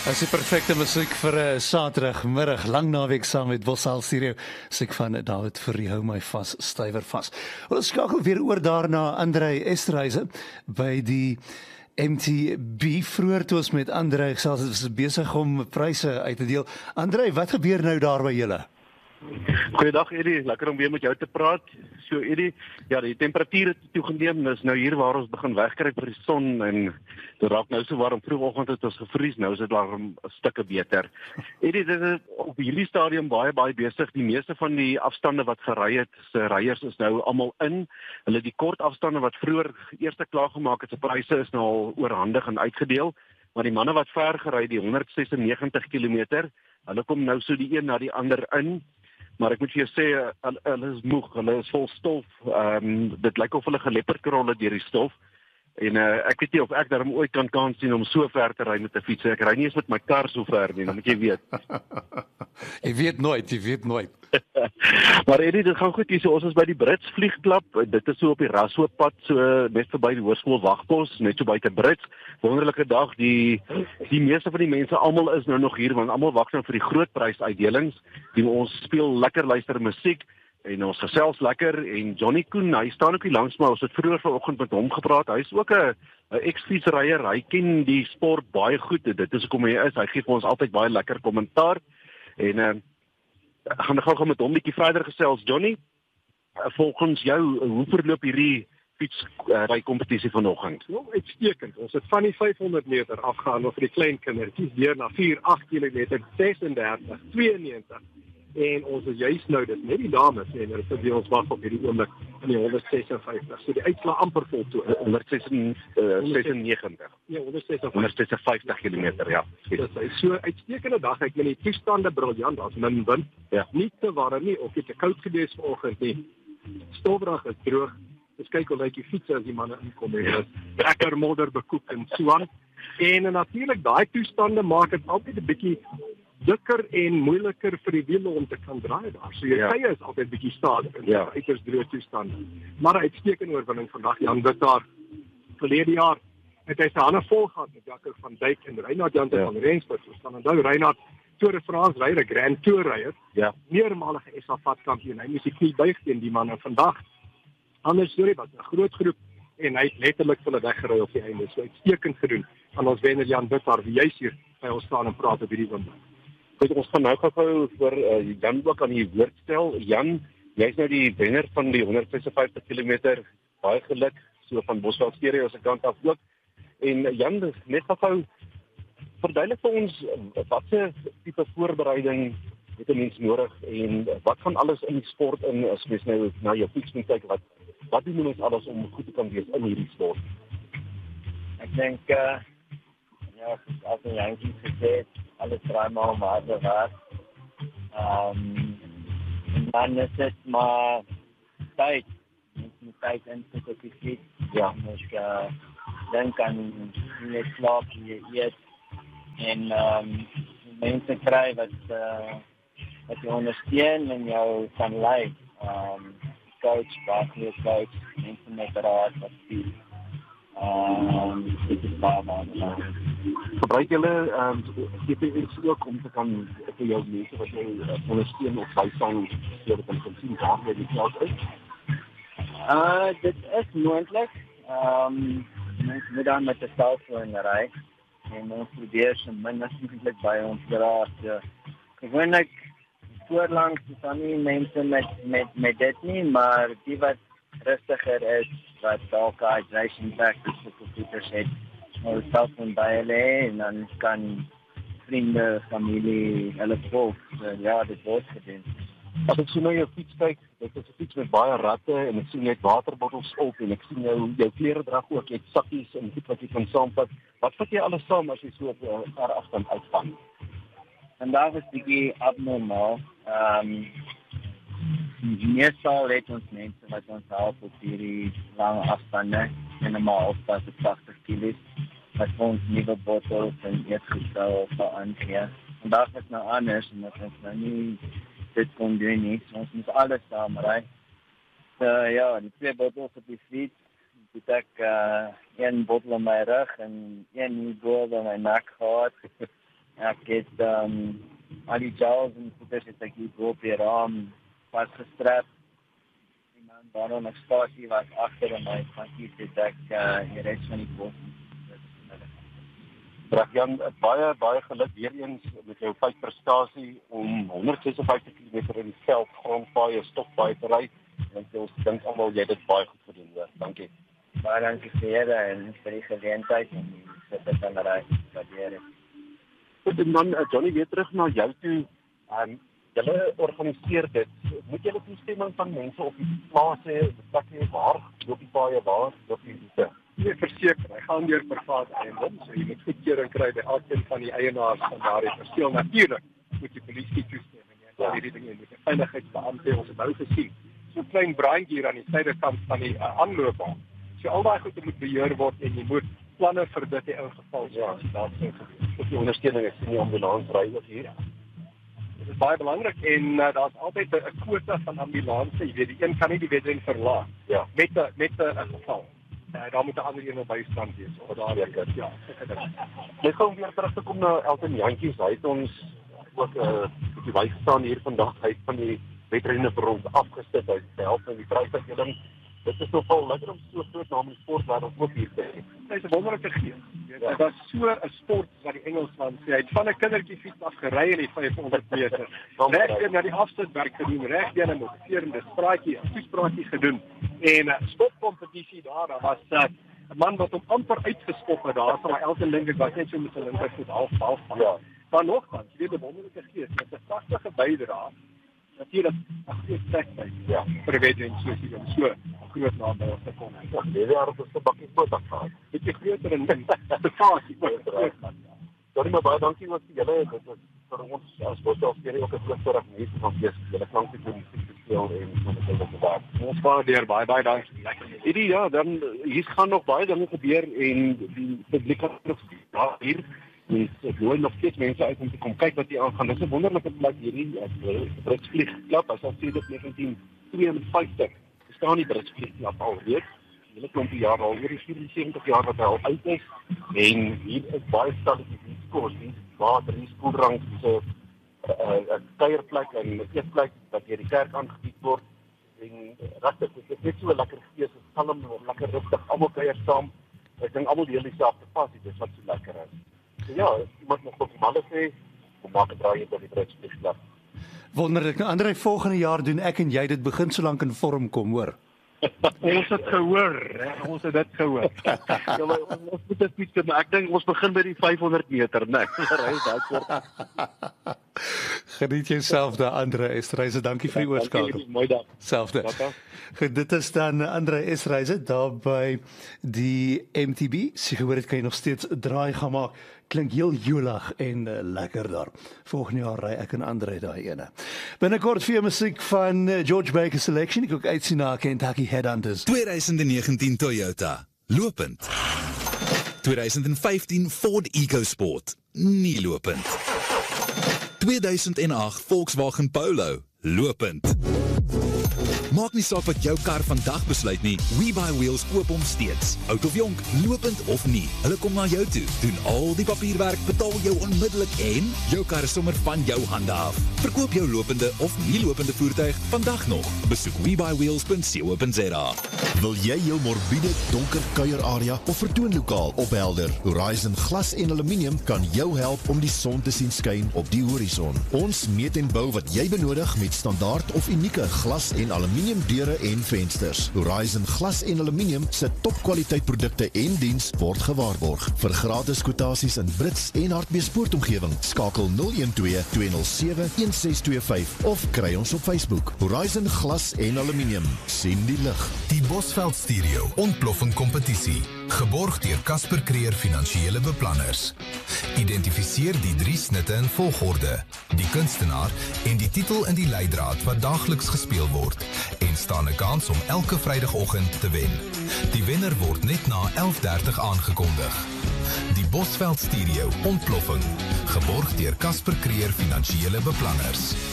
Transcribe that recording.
As die perfekte musiek vir 'n Saterdagmiddag, lang naweek saam met Bossal Stereo. Musiek van David Fourie, hou my vas, stywer vas. Ons skakel weer oor daarna Andrei Esterhuizen by die MTB. Vroeër toe ons met Andrei gesels het, was besig om pryse uit te deel. Andrei, wat gebeur nou daar by julle? Goeiedag Eddie, lekker om weer met jou te praat. So Eddie, ja, die temperatuur het toegeneem. Dis nou hier waar ons begin wegkruip vir die son en dit raak nou so warm. Vroegoggend het ons gevries, nou is dit warm 'n stukke beter. Eddie, dit is op hierdie stadium baie besig. Die meeste van die afstande wat gery het, se ryers is nou almal in. Hulle die kort afstande wat vroeër eers klaar gemaak het, se pryse is nou al oorhandig en uitgedeel. Maar die manne wat ver gery, die 196 km, hulle kom nou so die een na die ander in. Maar ek moet vir jou sê, hulle is moeg, hulle is vol stof. Dit lyk of hulle geleopardkrol het deur die stof. En ek weet nie of ek daarom ooit kan kans sien om so ver te ry met 'n fiets. Ek ry nie eens met my kar so ver nie, dan moet jy weet. Jy weet nooit. Maar Eddie, dit gaan goed hier. So, ons is by die Brits vliegklap. Dit is so op die Rasoopad, so net verby die hoërskool wagpos, net so buite Brits. Wonderlike dag. Die meeste van die mense almal is nou nog hier want almal wag nou vir die groot prysuitdelings. Ons speel lekker luister musiek en ons gesels lekker en Johnny Koen, hy staan ook hier langs my. Ons het vroeër vanoggend met hom gepraat. Hy is ook 'n ex-fietsryer. Hy ken die sport baie goed. Dit is hoekom hy is. Hy gee vir ons altyd baie lekker kommentaar. En gaan gou met hom 'n bietjie verder gesels. Johnny, volgens jou, hoe verloop hierdie fietsry kompetisie vanoggend? Nou, uitstekend. Ons het van die 500 meter afgegaan vir die klein kindertjies deur na 4-8 km, 36, 92. En ons is juist nou, dit net die dames en hulle sit by ons wag op hierdie oomblik in die 156. So die uitslaa amper voltooi. 196. Ja, 156 km, ja. Dit is so uitstekende dag. Ek meen die toestande briljant. Daar's min wind. Ja. Nie te warm nie of te koud gewees vanoggend nie. Stofdrag is droog. Dis kyk hoe lyk die fietsse as die manne inkom en dit is lekker modder bekoek en so aan. En natuurlik daai toestande maak dit altyd 'n bietjie dikker en moeiliker vir die wiele om te kan draai daar. So jou tye is altyd bietjie stadig in uiters droë toestande. Maar 'n uitstekende oorwinning vandag. Jan Wittaar verlede jaar het hy sy hande vol gehad met Jaco van Dijk en Reinhard Jansen van Rensburg. Ons kan onthou Reinhard Tour de France ryer, Grand Tour ryer. Ja. Meermalige SA kampioen. Hy moes die knie buig teen die man en vandag anders storie was 'n groot groep en hy het letterlik hulle weggery op die einde. So uitstekend gedoen aan ons wenner Jan Wittaar, wie juis hier by ons staan en praat op hierdie oomblik. Goed, ons gaan nou gou vir Jan ook aan die woord stel. Jan, jy's nou die wenner van die 156 km. Baie geluk, so van Bossal Stereo se kant af ook. En Jan, net gou verduidelik vir ons watse tipe voorbereiding het 'n mens nodig en wat gaan alles in die sport in as mens nou na jou fiets moet kyk, wat doen mens alles om goed te kan wees in hierdie sport? Ek dink ja, as jy Yankees gesê, alles draai maar om harde werk. En dan is dit maar tyd. Mens moet tyd insit op die fiets. Ja, mens dink aan jy slaap, jy eet en mense kry wat jy ondersteun en jou kan lei. Coach, coach, mense met raad wat die dit is baie. Gebruik julle GPS ook om te kan vir jou mense wat jy ondersteun of bystaan jy kan sien waar die veld is? Dit is moontlik. Mens moet dan met 'n selfoon ry en ons probeer so min as moontlik by ons geraak. Gewoonlik voorlangs is dan nie mense met dit nie, maar die wat rustiger is, wat dalk hydration practice op computers het, ons selfoon by hulle en dan kan vriende, familie, hulle volg. Ja, dit word gedoen. As ek sien nou jou fiets kyk, dit is 'n fiets met baie ratte en ek sien jy het waterbottels op en ek sien jou klere drag ook, jy het sakkies en goed wat jy kan saamvat. Wat vat jy alles saam as jy so op 'n ver afstand uitgaan? Vandag is bietjie abnormaal. Meestal het ons mense wat ons help op hierdie lange afstande, minimaal op 80 kg, wat ons nuwe bottels en eetgestel verander. Vandag is nou anders, omdat ons nou nie dit kon doen nie, so ons moet alles saam ry. Ja, die 2 bottels op die fiets, het ek 1 bottel in my rug en 1 boel in my nek gehad. Ek het al die jaws en goeders het ek hier op die raam vastgestrap. Die man waarom ek spasie was agter in my pakkie het ek die res van die bos. Jan, baie geluk weer eens met jou prestasie om 156 km in die veld, grondpaaie, stokpaaie te ry. En ons dink almal jy het dit baie goed gedoen, hoor. Dankie. Baie dankie vir julle en vir die geleentheid om dit te ry. Waardeer. Goed, en dan Johnny, weer terug na jou toe. Julle organiseer dit. Moet julle toestemming van mense op die plaas hê, waar loop die paaie, waar loop die roete? Nee, verseker, hy gaan deur privaat eiendom, so jy moet goedkeuring kry by elkeen van die eienaars van daardie perseel. Natuurlik moet die polisie toestemming hê. Ja. Hierdie dinge moet 'n veiligheidsbeampte ons het nou gesien. So 'n klein brandjie hier aan die suiderkant van die aanloopbaan. So al daai goede moet beheer word en jy moet planne vir dit in geval daar sou gebeur. Die ondersteuning is nie ambulans ry ook hier. Dit is baie belangrik en daar's altyd 'n kwota van ambulanse, jy weet, die een kan nie die wedren verlaat met 'n geval. Daar moet 'n ander een bystand wees of daar Zeker. Ja, seker. Net gou weer terug te kom na Elton Jantjies, hy het ons ook op die wyk staan hier vandag, hy het van die wedrenne vir ons afgesit, hy het help in die prysuitdeling. Dit is nogal lekker om so groot naam in die sportwêreld ook hier te hê. Dit is 'n wonderlike gees. Dit was so 'n sport wat die Engelsman sê. Hy het van 'n kindertjie fiets af gery in die 500 meter. Regdeur na die afstandwerk gedoen, regdeur 'n motiverende toespraakie gedoen. En stopkompetisie daar was 'n man wat hom amper uitgeskop het daar, maar Elton dink ek was net so met sy linkervoet half. Ja. Maar nogtans, jy weet 'n wonderlike gees met 'n pragtige bydrae. Natuurlik, ag dit sê Ja. vir wedren soos hier om so 'n groot naam by ons te kom. Ja, die jaar het ons 'n bakkie foto's gehad. Bietjie groter en te fasie oor. Sorry, maar baie dankie ook vir julle. Dit is vir ons as Bosselsterie ook 'n groot voorreg om hier te kan wees. Julle klank te doen, te speel en so met julle te werk. Ons waardeer baie dankie. Hierdie ja, dan hier gaan nog baie dinge gebeur en die publiek kan nog hier. Ek hoor nog steeds mense uit om te kom kyk wat hier aangaan. Dit is 'n wonderlike plek hierdie Britsvliegklub. As al sedert 1952 bestaan die Britsvliegklub al reeds. Hele klompie jaar al, oor die 74 jaar wat hy al uit is. En hier is baie stalletjies, dieskos, water, skoolrank, so 'n kuierplek en 'n eetplek wat deur die kerk aangebied word. En regtig, dit is net so 'n lekker gees, kalm, lekker rustig, almal kuier saam. Ek dink almal deel dieselfde passie, dis wat so lekker is. So ja, iemand nog op malle sê, kom maak 'n draai by die Britsvliegklub. Wonderlik. Nou Andrei, volgende jaar doen ek en jy dit begin solank in vorm kom, hoor. Ons het gehoor, ons het dit gehoor. Ja, maar ons moet dit fiets, maar ek dink ons begin by die 500 meter, né? Ry daai soort. Geniet jouself daar, Andrei Esreise. Dankie vir die oorskakel. Mooi dag. Selfde. Goed, dit is dan Andrei Esreise daar by die MTB. Sy gehoor het kan jy nog steeds 'n draai gaan maak. Klink heel jolig en lekker daar. Volgende jaar ry ek en Andrei daai ene. Binnekort vir musiek van George Baker Selection. Ek ook uitsien na Kentucky Headhunters. 2019 Toyota, lopend. 2015 Ford EcoSport, nie lopend. 2008 Volkswagen Polo, lopend. Maak nie saak wat jou kar vandag besluit nie, WeBuyWheels koop hom steeds. Oud of jonk, lopend of nie, hulle kom na jou toe, doen al die papierwerk, betaal jou onmiddellik en jou kar is sommer van jou hande af. Verkoop jou lopende of nie lopende voertuig vandag nog. Besoek WeBuyWheels.co.za. Wil jy jou morbiede, donker kuierarea of vertoonlokaal ophelder? Horizon Glas en Aluminium kan jou help om die son te sien skyn op die horison. Ons meet en bou wat jy benodig met standaard of unieke glas en aluminium deure en vensters. Horizon Glas en Aluminium se topkwaliteit produkte en diens word gewaarborg. Vir gratis kwotasies in Brits en Hartbeespoort-omgewing, skakel 012-207-1625 of kry ons op Facebook. Horizon Glas en Aluminium, sien die lig. Die Bosveld Stereo ontploffing kompetisie, geborg deur Casper Creer Finansiële Beplanners. Identifiseer die 3 snitte in volgorde, die kunstenaar en die titel in die leidraad wat daagliks gespeel word en staan 'n kans om elke Vrydagoggend te wen. Die wenner word net na 11:30 aangekondig. Die Bosveld Stereo ontploffing, geborg deur Casper Creer Finansiële Beplanners.